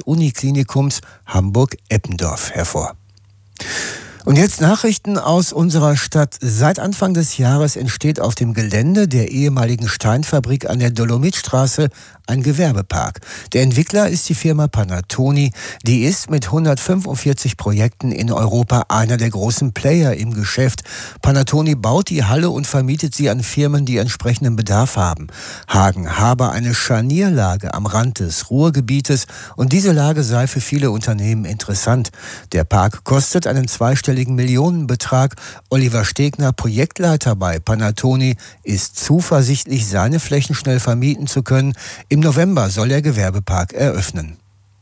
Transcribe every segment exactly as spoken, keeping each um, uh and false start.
Uniklinikums Hamburg-Eppendorf hervor. Und jetzt Nachrichten aus unserer Stadt. Seit Anfang des Jahres entsteht auf dem Gelände der ehemaligen Steinfabrik an der Dolomitstraße ein Gewerbepark. Der Entwickler ist die Firma Panattoni. Die ist mit hundertfünfundvierzig Projekten in Europa einer der großen Player im Geschäft. Panattoni baut die Halle und vermietet sie an Firmen, die entsprechenden Bedarf haben. Hagen habe eine Scharnierlage am Rand des Ruhrgebietes und diese Lage sei für viele Unternehmen interessant. Der Park kostet einen zweistelligen Millionenbetrag. Oliver Stegner, Projektleiter bei Panattoni, ist zuversichtlich, seine Flächen schnell vermieten zu können. Im November soll der Gewerbepark eröffnen.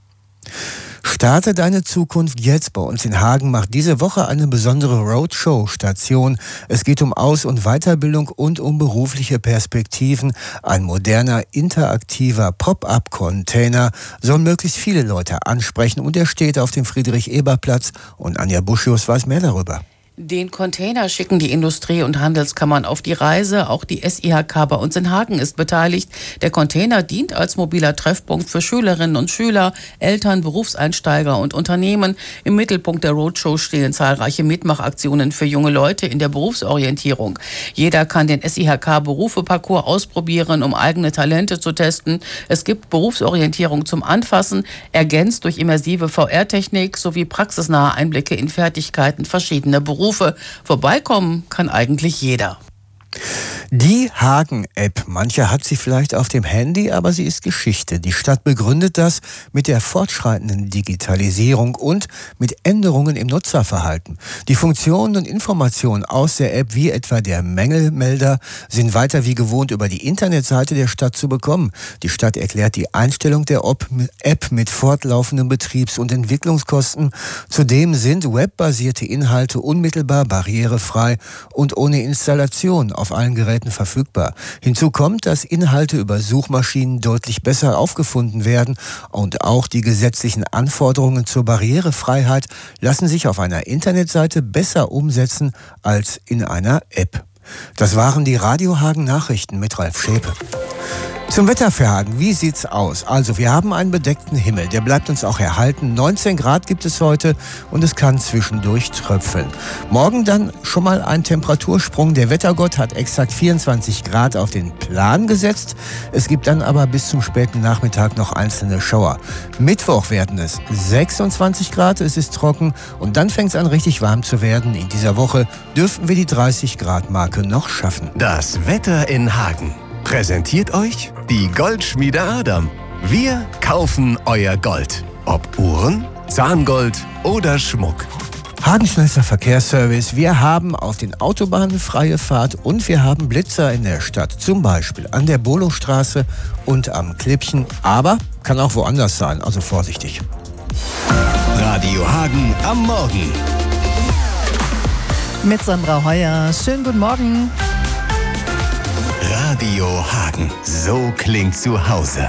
Starte deine Zukunft jetzt. Bei uns in Hagen macht diese Woche eine besondere Roadshow-Station. Es geht um Aus- und Weiterbildung und um berufliche Perspektiven. Ein moderner, interaktiver Pop-up-Container soll möglichst viele Leute ansprechen und er steht auf dem Friedrich-Eber-Platz. Und Anja Buschius weiß mehr darüber. Den Container schicken die Industrie- und Handelskammern auf die Reise. Auch die S I H K bei uns in Hagen ist beteiligt. Der Container dient als mobiler Treffpunkt für Schülerinnen und Schüler, Eltern, Berufseinsteiger und Unternehmen. Im Mittelpunkt der Roadshow stehen zahlreiche Mitmachaktionen für junge Leute in der Berufsorientierung. Jeder kann den S I H K-Berufe-Parcours ausprobieren, um eigene Talente zu testen. Es gibt Berufsorientierung zum Anfassen, ergänzt durch immersive V R-Technik sowie praxisnahe Einblicke in Fertigkeiten verschiedener Berufe. Vorbeikommen kann eigentlich jeder. Die Hagen-App. Mancher hat sie vielleicht auf dem Handy, aber sie ist Geschichte. Die Stadt begründet das mit der fortschreitenden Digitalisierung und mit Änderungen im Nutzerverhalten. Die Funktionen und Informationen aus der App, wie etwa der Mängelmelder, sind weiter wie gewohnt über die Internetseite der Stadt zu bekommen. Die Stadt erklärt die Einstellung der App mit fortlaufenden Betriebs- und Entwicklungskosten. Zudem sind webbasierte Inhalte unmittelbar barrierefrei und ohne Installation auf allen Geräten verfügbar. Hinzu kommt, dass Inhalte über Suchmaschinen deutlich besser aufgefunden werden und auch die gesetzlichen Anforderungen zur Barrierefreiheit lassen sich auf einer Internetseite besser umsetzen als in einer App. Das waren die Radio Hagen Nachrichten mit Ralf Schäpe. Zum Wetter für Hagen, wie sieht's aus? Also, wir haben einen bedeckten Himmel, der bleibt uns auch erhalten. neunzehn Grad gibt es heute und es kann zwischendurch tröpfeln. Morgen dann schon mal ein Temperatursprung. Der Wettergott hat exakt vierundzwanzig Grad auf den Plan gesetzt. Es gibt dann aber bis zum späten Nachmittag noch einzelne Schauer. Mittwoch werden es sechsundzwanzig Grad, es ist trocken und dann fängt es an richtig warm zu werden. In dieser Woche dürften wir die dreißig Grad Marke noch schaffen. Das Wetter in Hagen präsentiert euch die Goldschmiede Adam. Wir kaufen euer Gold. Ob Uhren, Zahngold oder Schmuck. Hagen schnellster Verkehrsservice. Wir haben auf den Autobahnen freie Fahrt und wir haben Blitzer in der Stadt. Zum Beispiel an der Bolowstraße und am Klippchen. Aber kann auch woanders sein, also vorsichtig. Radio Hagen am Morgen. Mit Sandra Heuer. Schönen guten Morgen. Radio Hagen. So klingt zu Hause.